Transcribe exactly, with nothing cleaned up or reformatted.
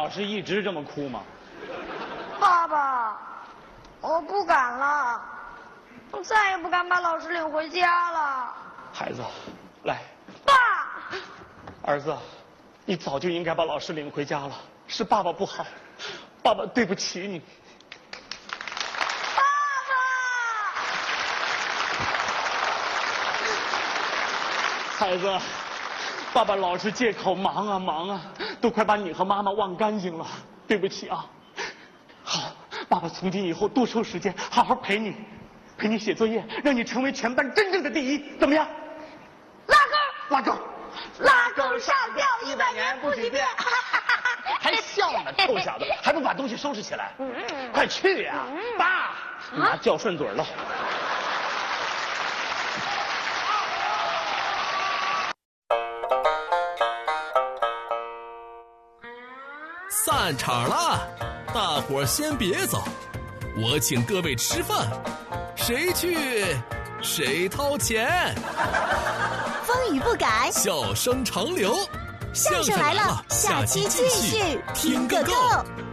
老师一直这么哭吗？ 爸爸，我不敢了，我再也不敢把老师领回家了。 孩子，来。 爸。 儿子，你早就应该把老师领回家了，是爸爸不好，爸爸对不起你。 爸爸。孩子。爸爸老是借口忙啊忙啊，都快把你和妈妈忘干净了，对不起啊。好，爸爸从今以后多抽时间，好好陪你，陪你写作业，让你成为全班真正的第一，怎么样？ 拉钩， 拉钩， 拉钩上吊一百年不许变。 还笑呢，臭小子，还不把东西收拾起来？嗯、快去呀、啊！嗯、爸，妈叫顺嘴了。 散场了，大伙儿先别走，我请各位吃饭，谁去谁掏钱。 风雨不改， 笑声长流， 相声来了，下期继续听个够。